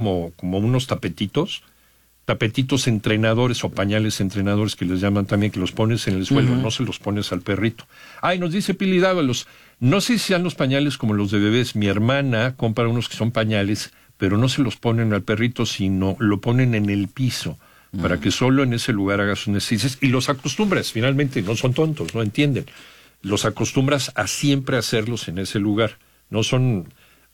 como unos tapetitos entrenadores o pañales entrenadores que les llaman también, que los pones en el suelo, no se los pones al perrito. Ay, nos dice Pili Dávalos, no sé si sean los pañales como los de bebés. Mi hermana compra unos que son pañales, pero no se los ponen al perrito, sino lo ponen en el piso, para que solo en ese lugar haga sus necesidades. Y los acostumbras, finalmente, no son tontos, no entienden. Los acostumbras a siempre hacerlos en ese lugar. No son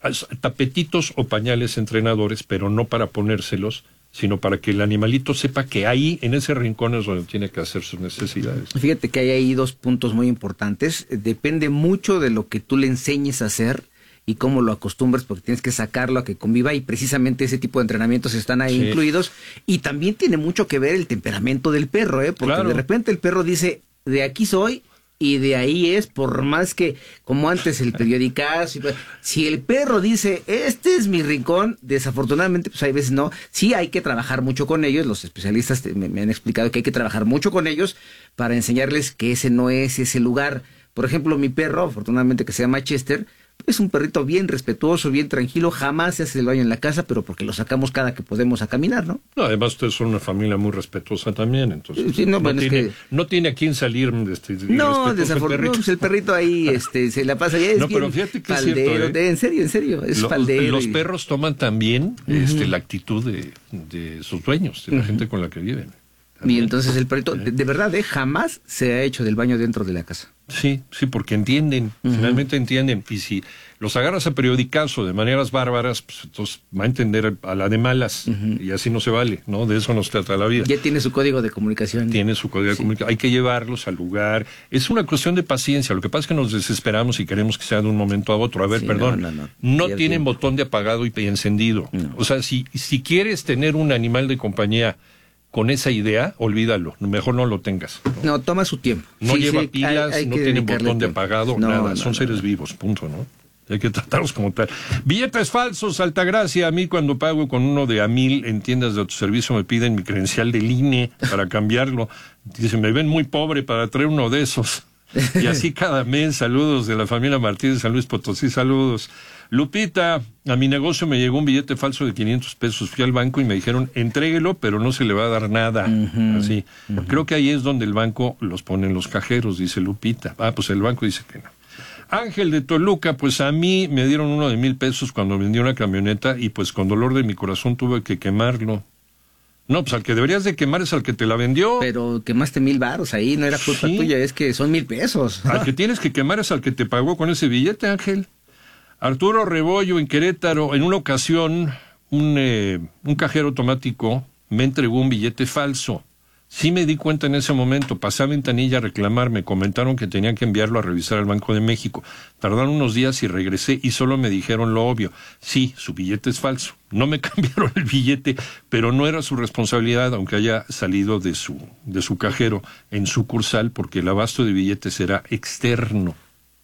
tapetitos o pañales entrenadores, pero no para ponérselos, sino para que el animalito sepa que ahí, en ese rincón, es donde tiene que hacer sus necesidades. Fíjate que hay ahí 2 puntos muy importantes. Depende mucho de lo que tú le enseñes a hacer y cómo lo acostumbras, porque tienes que sacarlo a que conviva, y precisamente ese tipo de entrenamientos están ahí incluidos. Y también tiene mucho que ver el temperamento del perro, porque de repente el perro dice, de aquí soy, y de ahí es, por más que, como antes el periodicazo, si el perro dice, este es mi rincón, desafortunadamente, pues hay veces no. Sí hay que trabajar mucho con ellos, los especialistas me han explicado que hay que trabajar mucho con ellos para enseñarles que ese no es ese lugar. Por ejemplo, mi perro, afortunadamente, que se llama Chester, es un perrito bien respetuoso, bien tranquilo, jamás se hace el baño en la casa, pero porque lo sacamos cada que podemos a caminar, ¿no? No, además ustedes son una familia muy respetuosa también, entonces sí, no tiene a quién salir no, desafortunadamente, pues el perrito ahí se la pasa ya, es bien, pero fíjate que faldero, es cierto, en serio, es faldero. Los perros toman también la actitud de sus dueños, de la gente con la que viven. Y entonces el perrito, de verdad, jamás se ha hecho del baño dentro de la casa. Sí, porque entienden, finalmente entienden. Y si los agarras a periodicazo de maneras bárbaras, pues entonces va a entender a la de malas, y así no se vale, ¿no? De eso nos trata la vida. Ya tiene su código de comunicación. Tiene su código de comunicación. Hay que llevarlos al lugar. Es una cuestión de paciencia. Lo que pasa es que nos desesperamos y queremos que sea de un momento a otro. A ver, perdón, no tienen botón de apagado y encendido. No. O sea, si quieres tener un animal de compañía con esa idea, olvídalo, mejor no lo tengas. No, toma su tiempo. No lleva pilas, no tiene botón de apagado, nada, son seres vivos, punto, ¿no? Hay que tratarlos como tal. Billetes falsos, Altagracia. A mí cuando pago con uno de $1,000 en tiendas de autoservicio me piden mi credencial del INE para cambiarlo. Dicen, me ven muy pobre para traer uno de esos. Y así cada mes. Saludos de la familia Martínez, San Luis Potosí, saludos. Lupita, a mi negocio me llegó un billete falso de $500. Fui al banco y me dijeron, entréguelo, pero no se le va a dar nada. Así. Creo que ahí es donde el banco los pone en los cajeros, dice Lupita. Pues el banco dice que no. Ángel de Toluca, pues a mí me dieron uno de $1,000 cuando vendí una camioneta y pues con dolor de mi corazón tuve que quemarlo. No, pues al que deberías de quemar es al que te la vendió. Pero quemaste $1,000 ahí, no era culpa tuya, es que son $1,000. Al que tienes que quemar es al que te pagó con ese billete, Ángel. Arturo Rebollo, en Querétaro, en una ocasión, un cajero automático me entregó un billete falso. Sí me di cuenta en ese momento, pasé a ventanilla a reclamar, me comentaron que tenía que enviarlo a revisar al Banco de México. Tardaron unos días y regresé y solo me dijeron lo obvio. Sí, su billete es falso. No me cambiaron el billete, pero no era su responsabilidad, aunque haya salido de su cajero en sucursal, porque el abasto de billetes era externo.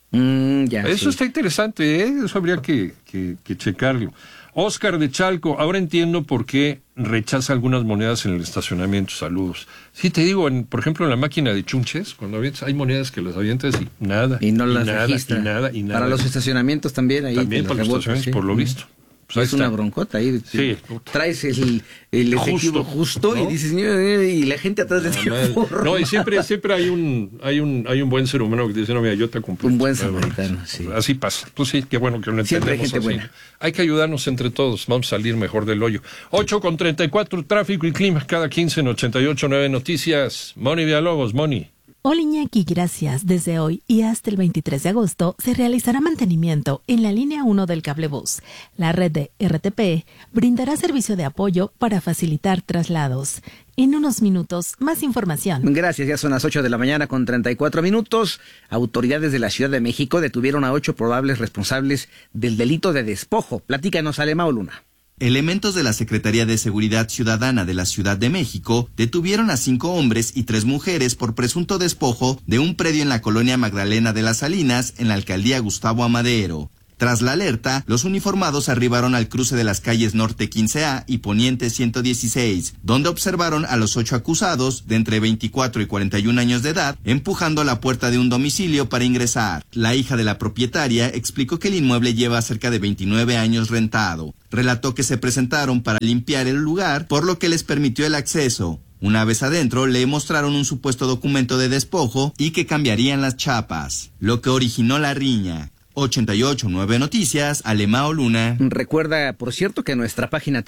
Eso está interesante, ¿eh? Eso habría que checarlo. Oscar de Chalco, ahora entiendo por qué rechaza algunas monedas en el estacionamiento. Saludos. Sí, te digo, por ejemplo, en la máquina de chunches, cuando avientas, hay monedas que las avientas y nada. Y no las registra. Y nada. Para los estacionamientos también. Ahí también para los estacionamientos, por lo visto. Pues es una broncota ahí. Sí. Traes el efectivo justo, ¿no? Y dices, y la gente atrás de ti. No, y siempre hay un buen ser humano que dice, no, mira, yo te acompaño. Un buen samaritano, sí. Así pasa. Pues sí, qué bueno que lo entendemos. Siempre hay gente así. buena. Hay que ayudarnos entre todos, vamos a salir mejor del hoyo. 8:34, tráfico y clima, cada 15 en 88.9 Noticias. Moni Villalobos, Moni. Hola Iñaki, gracias. Desde hoy y hasta el 23 de agosto se realizará mantenimiento en la línea 1 del cablebús. La red de RTP brindará servicio de apoyo para facilitar traslados. En unos minutos, más información. Gracias, ya son las 8:34 a.m. Autoridades de la Ciudad de México detuvieron a 8 probables responsables del delito de despojo. Platícanos, Alemao Luna. Elementos de la Secretaría de Seguridad Ciudadana de la Ciudad de México detuvieron a 5 hombres y 3 mujeres por presunto despojo de un predio en la colonia Magdalena de las Salinas, en la alcaldía Gustavo Amadero. Tras la alerta, los uniformados arribaron al cruce de las calles Norte 15A y Poniente 116, donde observaron a los 8 acusados de entre 24 y 41 años de edad empujando la puerta de un domicilio para ingresar. La hija de la propietaria explicó que el inmueble lleva cerca de 29 años rentado. Relató que se presentaron para limpiar el lugar, por lo que les permitió el acceso. Una vez adentro, le mostraron un supuesto documento de despojo y que cambiarían las chapas, lo que originó la riña. 88.9 Noticias, Alemao Luna. Recuerda, por cierto, que en nuestra página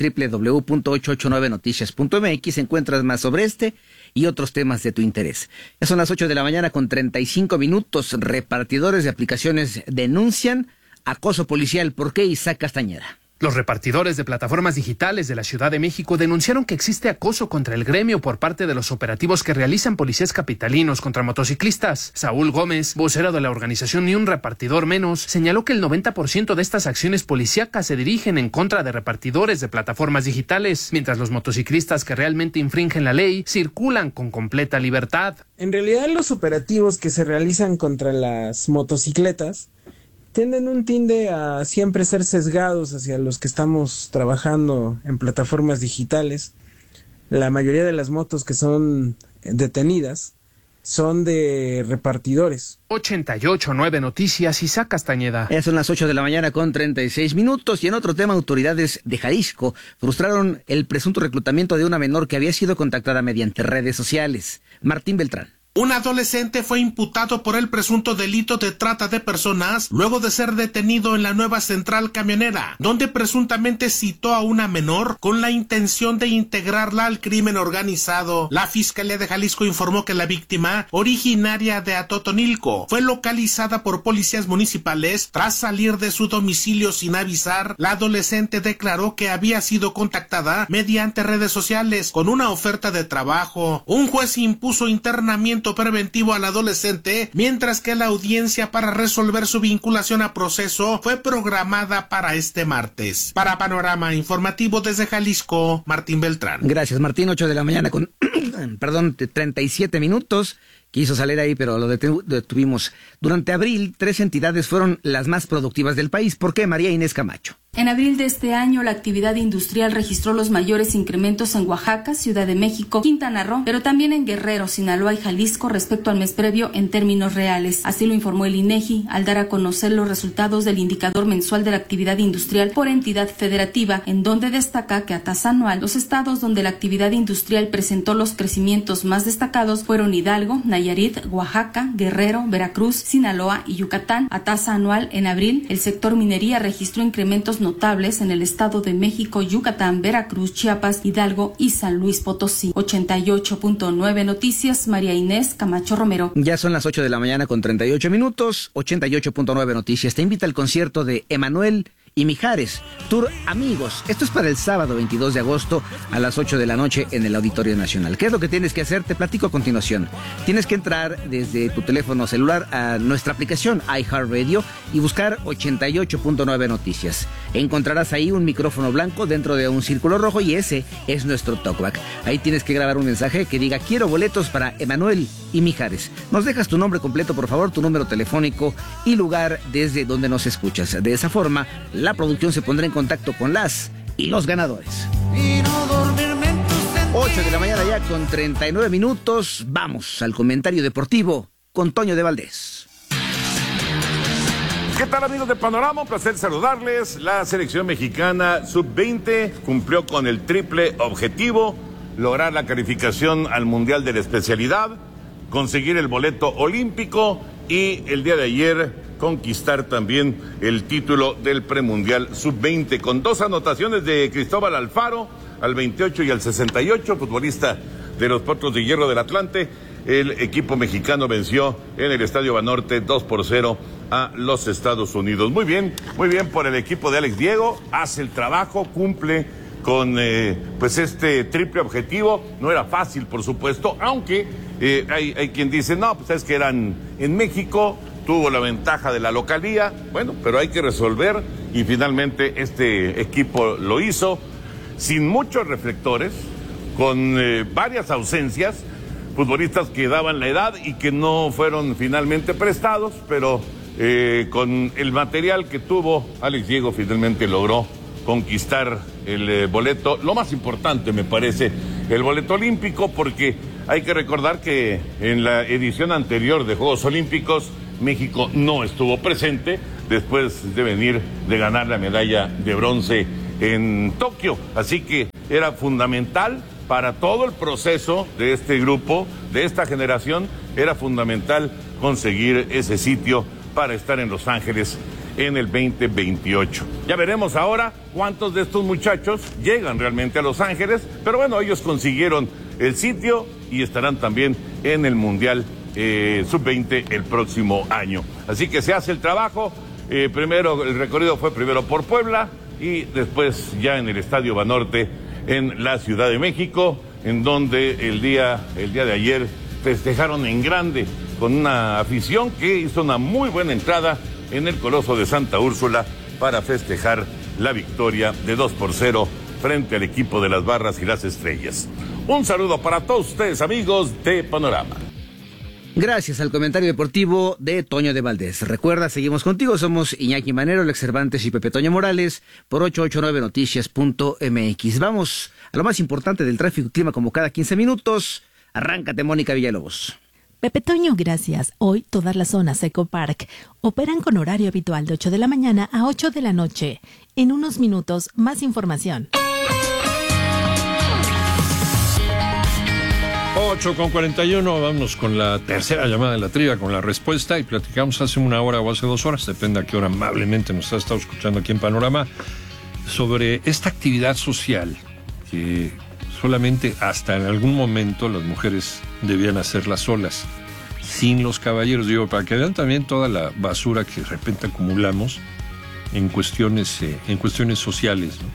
www.889noticias.mx encuentras más sobre este y otros temas de tu interés. Ya son las 8 de la mañana con 35 minutos. Repartidores de aplicaciones denuncian acoso policial. ¿Por qué, Isaac Castañeda? Los repartidores de plataformas digitales de la Ciudad de México denunciaron que existe acoso contra el gremio por parte de los operativos que realizan policías capitalinos contra motociclistas. Saúl Gómez, vocero de la organización Ni un Repartidor Menos, señaló que el 90% de estas acciones policíacas se dirigen en contra de repartidores de plataformas digitales, mientras los motociclistas que realmente infringen la ley circulan con completa libertad. En realidad, los operativos que se realizan contra las motocicletas tiende a siempre ser sesgados hacia los que estamos trabajando en plataformas digitales. La mayoría de las motos que son detenidas son de repartidores. 88.9 Noticias, Isaac Castañeda. Ya son las 8 de la mañana con 36 minutos y en otro tema, autoridades de Jalisco frustraron el presunto reclutamiento de una menor que había sido contactada mediante redes sociales. Martín Beltrán. Un adolescente fue imputado por el presunto delito de trata de personas luego de ser detenido en la nueva central camionera, donde presuntamente citó a una menor con la intención de integrarla al crimen organizado. La Fiscalía de Jalisco informó que la víctima, originaria de Atotonilco, fue localizada por policías municipales tras salir de su domicilio sin avisar. La adolescente declaró que había sido contactada mediante redes sociales con una oferta de trabajo. Un juez impuso internamiento preventivo al adolescente, mientras que la audiencia para resolver su vinculación a proceso fue programada para este martes. Para Panorama Informativo desde Jalisco, Martín Beltrán. Gracias, Martín. 8 de la mañana con 37 minutos. Quiso salir ahí, pero lo detuvimos. Durante abril, 3 entidades fueron las más productivas del país. ¿Por qué, María Inés Camacho? En abril de este año, la actividad industrial registró los mayores incrementos en Oaxaca, Ciudad de México, Quintana Roo, pero también en Guerrero, Sinaloa y Jalisco respecto al mes previo en términos reales. Así lo informó el INEGI al dar a conocer los resultados del indicador mensual de la actividad industrial por entidad federativa, en donde destaca que a tasa anual, los estados donde la actividad industrial presentó los crecimientos más destacados fueron Hidalgo, Nayarit, Oaxaca, Guerrero, Veracruz, Sinaloa y Yucatán. A tasa anual, en abril, el sector minería registró incrementos notables en el Estado de México, Yucatán, Veracruz, Chiapas, Hidalgo y San Luis Potosí. 88.9 Noticias, María Inés Camacho Romero. Ya son las 8 de la mañana con 38 minutos. 88.9 Noticias te invita al concierto de Emanuel y Mijares, Tour Amigos. Esto es para el sábado 22 de agosto a las 8 de la noche en el Auditorio Nacional. ¿Qué es lo que tienes que hacer? Te platico a continuación. Tienes que entrar desde tu teléfono celular a nuestra aplicación iHeartRadio y buscar 88.9 Noticias. Encontrarás ahí un micrófono blanco dentro de un círculo rojo y ese es nuestro talkback. Ahí tienes que grabar un mensaje que diga: quiero boletos para Emanuel y Mijares. Nos dejas tu nombre completo, por favor, tu número telefónico y lugar desde donde nos escuchas. De esa forma, la producción se pondrá en contacto con las y los ganadores. 8 de la mañana ya con 39 minutos. Vamos al comentario deportivo con Toño de Valdés. ¿Qué tal, amigos de Panorama? Un placer saludarles. La selección mexicana sub-20 cumplió con el triple objetivo: lograr la calificación al Mundial de la especialidad, conseguir el boleto olímpico y el día de ayer conquistar también el título del premundial sub-20 con 2 anotaciones de Cristóbal Alfaro al 28 y al 68, futbolista de los Potros de Hierro del Atlante. El equipo mexicano venció en el Estadio Banorte 2-0 a los Estados Unidos. Muy bien por el equipo de Alex Diego, hace el trabajo, cumple con pues este triple objetivo. No era fácil, por supuesto, aunque hay quien dice, no, pues es que eran en México, tuvo la ventaja de la localía. Bueno, pero hay que resolver y finalmente este equipo lo hizo sin muchos reflectores, con varias ausencias, futbolistas que daban la edad y que no fueron finalmente prestados, pero con el material que tuvo, Alex Diego finalmente logró conquistar el boleto, lo más importante me parece, el boleto olímpico, porque hay que recordar que en la edición anterior de Juegos Olímpicos México no estuvo presente después de venir de ganar la medalla de bronce en Tokio, así que era fundamental para todo el proceso de este grupo, de esta generación, era fundamental conseguir ese sitio para estar en Los Ángeles en el 2028. Ya veremos ahora cuántos de estos muchachos llegan realmente a Los Ángeles, pero bueno, ellos consiguieron el sitio y estarán también en el Mundial Sub-20 el próximo año. Así que se hace el trabajo, primero el recorrido fue primero por Puebla y después ya en el Estadio Banorte en la Ciudad de México, en donde el día de ayer festejaron en grande con una afición que hizo una muy buena entrada en el Coloso de Santa Úrsula para festejar la victoria de 2-0 frente al equipo de las Barras y las Estrellas. Un saludo para todos ustedes, amigos de Panorama. Gracias al comentario deportivo de Toño de Valdés. Recuerda, seguimos contigo, somos Iñaki Manero, Alex Cervantes y Pepe Toño Morales por 889noticias.mx. Vamos a lo más importante del tráfico y clima como cada 15 minutos. Arráncate, Mónica Villalobos. Pepe Toño, gracias. Hoy todas las zonas Eco Park operan con horario habitual de 8 de la mañana a 8 de la noche. En unos minutos, más información. 8:41, vámonos con la tercera llamada de la trivia, con la respuesta, y platicamos hace una hora o hace 2 horas, depende a qué hora amablemente nos ha estado escuchando aquí en Panorama, sobre esta actividad social que solamente hasta en algún momento las mujeres debían hacerla solas, sin los caballeros, digo, para que vean también toda la basura que de repente acumulamos en cuestiones sociales, ¿no?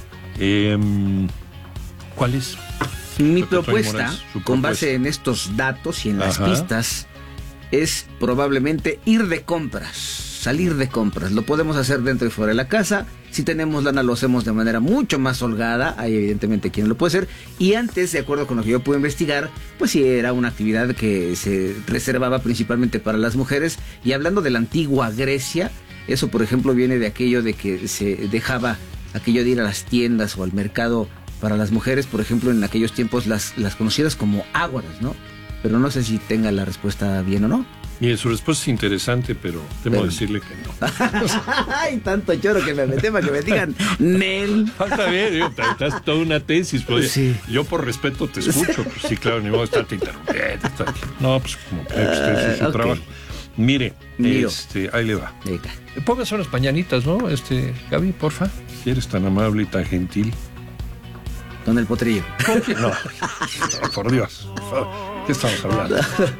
¿Cuál es? Mi propuesta, con base en estos datos y en las pistas, es probablemente ir de compras, salir de compras. Lo podemos hacer dentro y fuera de la casa. Si tenemos lana, lo hacemos de manera mucho más holgada. Hay evidentemente quien lo puede hacer. Y antes, de acuerdo con lo que yo pude investigar, pues sí era una actividad que se reservaba principalmente para las mujeres. Y hablando de la antigua Grecia, eso por ejemplo viene de aquello de que se dejaba aquello de ir a las tiendas o al mercado para las mujeres, por ejemplo, en aquellos tiempos las conocidas como ágoras, ¿no? Pero no sé si tenga la respuesta bien o no. Mire, su respuesta es interesante, pero temo decirle que no. Ay, tanto choro que me metí para que me digan Nel. Está bien, estás toda una tesis, pues. Sí. Yo por respeto te escucho. Pues sí, claro, ni modo de estarte interrumpiendo. No, pues como que usted es su trabajo. Mire, ahí le va. Póngase unas mañanitas, ¿no? Gaby, porfa, si eres tan amable y tan gentil. Con el potrillo. No, por Dios. ¿Qué estamos hablando?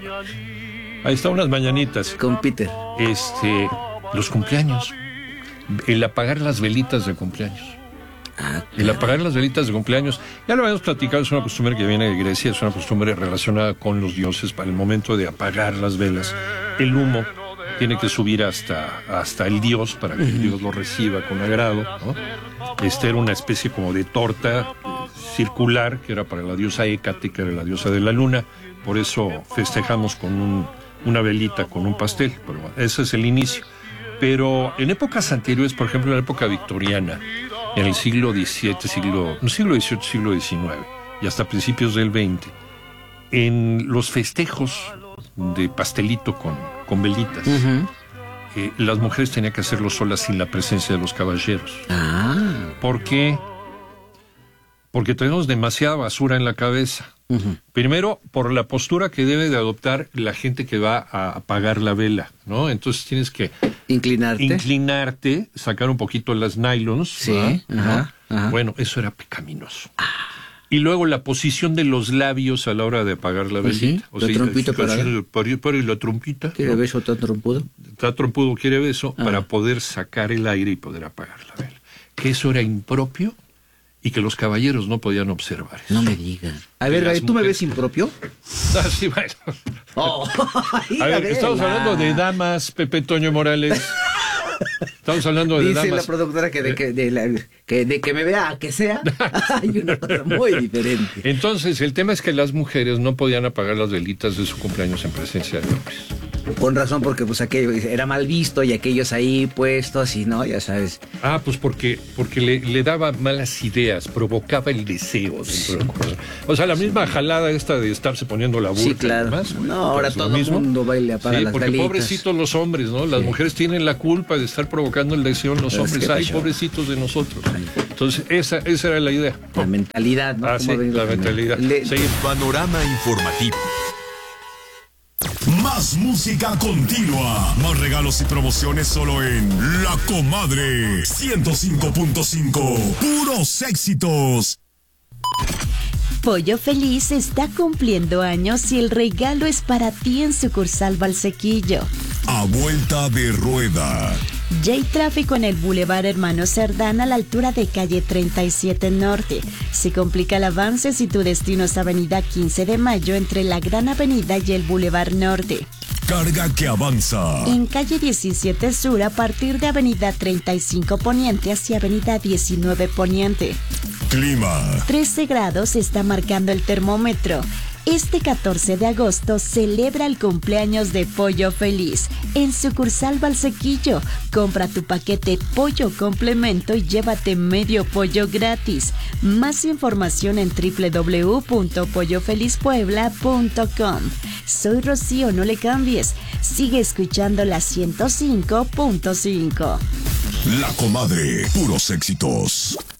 Ahí están unas mañanitas. Con Peter. Los cumpleaños. El apagar las velitas de cumpleaños. Claro. El apagar las velitas de cumpleaños. Ya lo habíamos platicado, es una costumbre que viene de Grecia, es una costumbre relacionada con los dioses. Para el momento de apagar las velas, el humo tiene que subir hasta el dios para que el dios lo reciba con agrado, ¿no? Era una especie como de torta circular que era para la diosa Hécate, que era la diosa de la luna. Por eso festejamos con una velita, con un pastel. Pero bueno, ese es el inicio. Pero en épocas anteriores, por ejemplo en la época victoriana, en el siglo XVII, siglo XIX y hasta principios del XX, en los festejos de pastelito con velitas, las mujeres tenían que hacerlo solas sin la presencia de los caballeros. ¿Por qué? Porque tenemos demasiada basura en la cabeza. Primero, por la postura que debe de adoptar la gente que va a apagar la vela, ¿no? Entonces tienes que inclinarte, sacar un poquito las nylons. Sí, ¿no? Bueno, eso era pecaminoso. Y luego la posición de los labios a la hora de apagar la velita. O sea, la trompita para la trompita. ¿Quiere beso tan trompudo? Está trompudo, quiere beso, para poder sacar el aire y poder apagar la vela. Que eso era impropio y que los caballeros no podían observar eso. No me digan. A ver, Gaby, ¿tú me ves impropio? Sí, bueno. A ver, estamos hablando de damas, Pepe Toño Morales. Estamos hablando de damas. Dice la productora que de que me vea a que sea, hay una cosa muy diferente. Entonces, el tema es que las mujeres no podían apagar las velitas de su cumpleaños en presencia de hombres. Con razón, porque pues aquello era mal visto y aquellos ahí puestos y no, ya sabes. Pues porque le daba malas ideas, provocaba el deseo dentro del corazón. O sea, la misma jalada esta de estarse poniendo la burka. Sí, claro. Y demás, no, ahora pues todo el mundo va y le apaga las porque velitas. pobrecitos los hombres, ¿no? Las mujeres tienen la culpa de estar provocando el deseo en los hombres. Ay, pobrecitos de nosotros. Entonces, esa era la idea. La mentalidad, ¿no? Sí, la mentalidad. Panorama informativo. Más música continua. Más regalos y promociones solo en La Comadre 105.5. Puros éxitos. Pollo Feliz está cumpliendo años y el regalo es para ti en sucursal Valsequillo. A vuelta de rueda. Ya hay tráfico en el Boulevard Hermano Cerdán a la altura de calle 37 Norte. Se complica el avance si tu destino es avenida 15 de Mayo entre la Gran Avenida y el Boulevard Norte. Carga que avanza. En calle 17 Sur a partir de avenida 35 Poniente hacia avenida 19 Poniente. Clima. 13 grados está marcando el termómetro. Este 14 de agosto celebra el cumpleaños de Pollo Feliz. En sucursal Valsequillo, compra tu paquete pollo complemento y llévate medio pollo gratis. Más información en www.pollofelizpuebla.com. Soy Rocío, no le cambies. Sigue escuchando la 105.5. La Comadre, puros éxitos.